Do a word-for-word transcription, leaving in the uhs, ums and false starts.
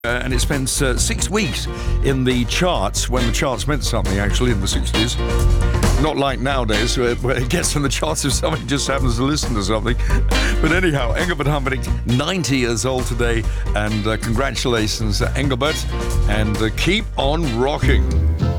Uh, and it spends uh, six weeks in the charts, when the charts meant something, actually, in the sixties. Not like nowadays, where, where it gets on the charts if somebody just happens to listen to something. But anyhow, Engelbert Humperdinck, ninety years old today, and uh, congratulations, uh, Engelbert, and uh, keep on rocking.